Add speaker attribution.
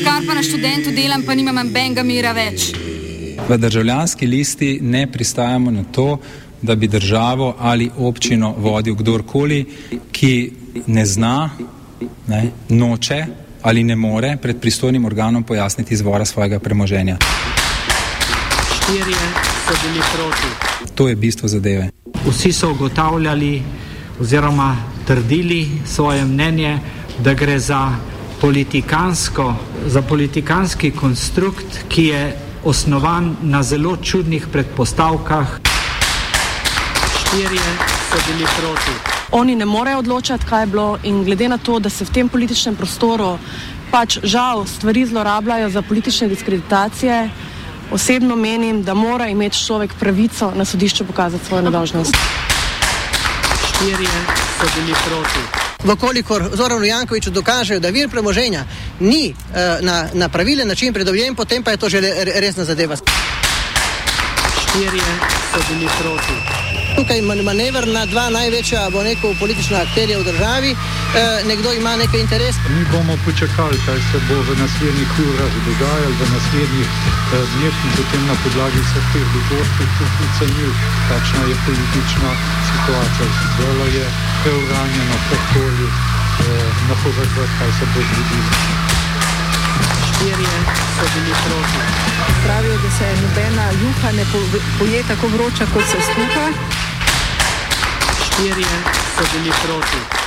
Speaker 1: Odkar pa na študentu delam, pa nimam nobenega mira več.
Speaker 2: V Državljanski listi ne pristajamo na to, da bi državo ali občino vodil kdorkoli, ki ne zna, noče ali ne more pred pristojnim organom pojasniti izvora svojega premoženja.
Speaker 3: 4 so bili proti.
Speaker 2: To je bistvo zadeve.
Speaker 3: Vsi so ugotavljali oziroma trdili svoje mnenje, da gre za politikanski konstrukt, ki je osnovan na zelo čudnih predpostavkah. 4 so bili proti.
Speaker 4: Oni ne morejo odločati, kaj je bilo, in glede na to, da se v tem političnem prostoru pač žal stvari zlorabljajo za politične diskreditacije, osebno menim, da mora imeti človek pravico na sodišču pokazati svojo nedolžnost.
Speaker 3: 4 so bili proti.
Speaker 5: Vkolikor Zoranu Jankoviću dokažejo, da vir premoženja ni na pravilen način pridobljen, potem pa je to že resna zadeva.
Speaker 3: 4 so bili proti.
Speaker 5: Tukaj manever na dva največja, politična akterja v državi, nekdo ima nekaj interes.
Speaker 6: Mi bomo počakali, kaj se bo v naslednjih urah dogajalo, v naslednjih dneh in potem na podlagi vseh teh dogodkov tudi ocenil, kakšna je politična situacija. Zelo je preuranjeno pokoli napovedati, kaj se bo zgodilo.
Speaker 3: 4 so bili proti.
Speaker 7: Pravijo, da se nobena juha ne poje tako vroča, kot se skuha.
Speaker 3: 4 so bili proti.